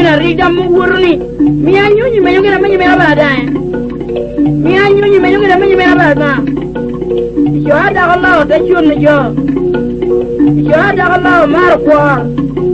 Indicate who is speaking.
Speaker 1: na rida mugurni mi anyunyi me yongera manyi me abada mi anyunyi me yongera manyi me abada yo ada Allah ta chun jo yo ada Allah mar ko